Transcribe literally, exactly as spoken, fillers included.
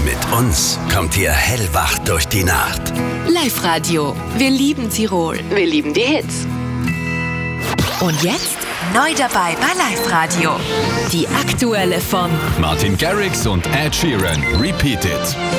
Mit uns kommt ihr hellwach durch die Nacht. Live-Radio. Wir lieben Tirol. Wir lieben die Hits. Und jetzt neu dabei bei Live-Radio. Die aktuelle von Martin Garrix und Ed Sheeran. Repeat It.